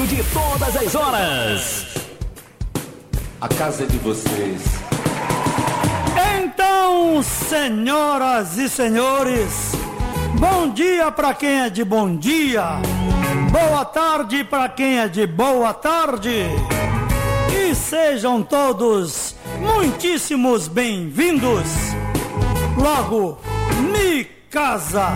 rádio de todas as horas. A casa é de vocês. Então, senhoras e senhores, bom dia para quem é de bom dia, boa tarde para quem é de boa tarde, e sejam todos muitíssimos bem-vindos. Logo, Mi Casa.